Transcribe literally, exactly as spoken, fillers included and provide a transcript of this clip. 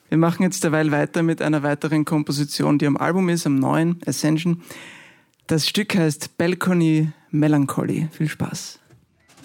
Wir machen jetzt derweil weiter mit einer weiteren Komposition, die am Album ist, am neuen Ascension. Das Stück heißt Balcony Melancholy. Viel Spaß.